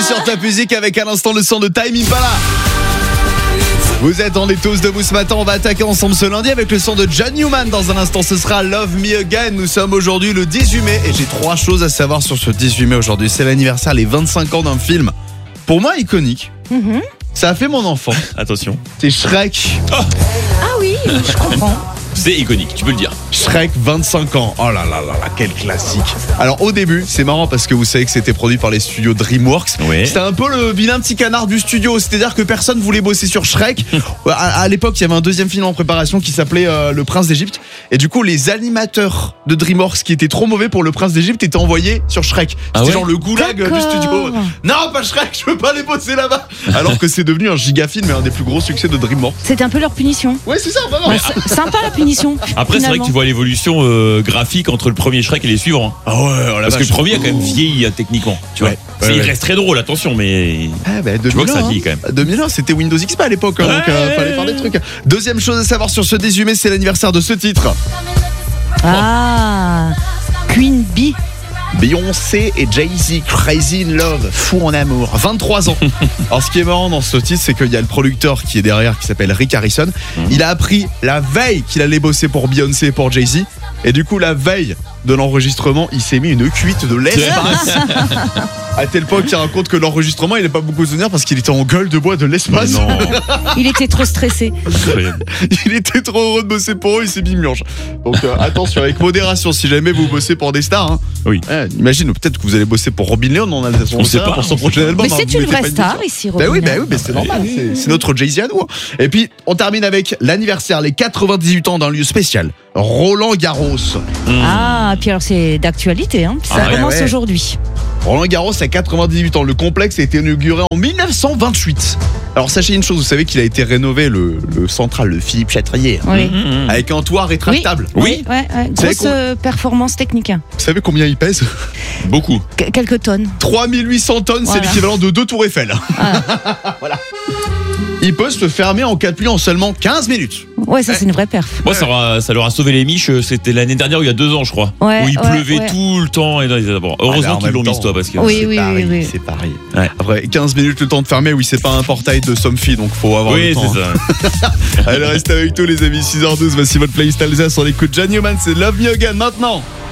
sur Top Music avec à l'instant le son de Time Impala. Vous êtes en tous debout ce matin, on va attaquer ensemble ce lundi avec le son de John Newman. Dans un instant, ce sera Love Me Again. Nous sommes aujourd'hui le 18 mai et j'ai 3 choses à savoir sur ce 18 mai aujourd'hui. C'est l'anniversaire, les 25 ans d'un film, pour moi iconique. Ça a fait mon enfant. Attention. C'est Shrek. Ah oui, je comprends. C'est iconique, tu peux le dire. Shrek, 25 ans. Oh là là là là, quel classique. Alors au début, c'est marrant parce que vous savez que c'était produit par les studios DreamWorks. Oui. C'était un peu le vilain petit canard du studio. C'est-à-dire que personne voulait bosser sur Shrek. À l'époque, il y avait un deuxième film en préparation qui s'appelait Le Prince d'Égypte. Et du coup, les animateurs de DreamWorks qui étaient trop mauvais pour Le Prince d'Égypte étaient envoyés sur Shrek. C'était genre le goulag du studio. Non, pas Shrek, je veux pas les bosser là-bas. Alors que c'est devenu un giga film et un des plus gros succès de DreamWorks. C'était un peu leur punition. Ouais, c'est ça, vraiment. Ouais, sympa la punition. Après, c'est vrai que tu vois l'évolution graphique entre le premier Shrek et les suivants. Ah ouais, Parce que le premier a quand même vieilli techniquement. Tu vois. Il reste très drôle, attention, mais. Tu vois que ça vieillit quand même. 2001, c'était Windows XP à l'époque, donc fallait faire des trucs. Deuxième chose à savoir sur ce 18 mai, c'est l'anniversaire de ce titre. Ah, Queen Bee. Beyoncé et Jay-Z, Crazy in Love, fou en amour, 23 ans. Alors ce qui est marrant dans ce titre, c'est qu'il y a le producteur qui est derrière, qui s'appelle Rick Harrison. Il a appris la veille qu'il allait bosser pour Beyoncé et pour Jay-Z. Et du coup, la veille de l'enregistrement, il s'est mis une cuite de l'espace. À tel point qu'il raconte que l'enregistrement, il n'a pas beaucoup de souvenirs parce qu'il était en gueule de bois de l'espace. Non. Il était trop stressé. Il était trop heureux de bosser pour eux, il s'est mis murge. Donc attention, avec modération, si jamais vous bossez pour des stars. Hein. Oui. Imagine, peut-être que vous allez bosser pour Robin Leon en Alsace. On sait pas. Pour son prochain album. Mais c'est une vraie star ici, Robin. Oui, mais c'est normal. C'est notre Jay-Z à nous. Et puis, on termine avec l'anniversaire, les 98 ans d'un lieu spécial. Roland Garros. Ah, puis alors c'est d'actualité, hein. Ça commence aujourd'hui. Roland Garros a 98 ans. Le complexe a été inauguré en 1928. Alors sachez une chose, vous savez qu'il a été rénové le central, le Philippe Chatrier, Oui. avec un toit rétractable. Oui. Grosse performance technique. Vous savez combien il pèse? Beaucoup. Quelques tonnes. 3800 tonnes, c'est l'équivalent de 2 tours Eiffel. Voilà. Il peut se fermer en cas de pluie en seulement 15 minutes. Ouais, ça c'est une vraie perf. Moi, ça leur a sauvé les miches. C'était l'année dernière, il y a 2 ans, je crois. Ouais, où il pleuvait tout le temps. Heureusement qu'ils l'ont mis, toi, parce que. Oui. C'est pareil. Ouais. Après 15 minutes le temps de fermer, oui, c'est pas un portail de Somfy, donc faut avoir le temps. Oui, c'est ça. Allez, restez avec nous les amis, 6h12, voici votre playlist Alsace, on écoute John Newman, c'est Love Me Again maintenant.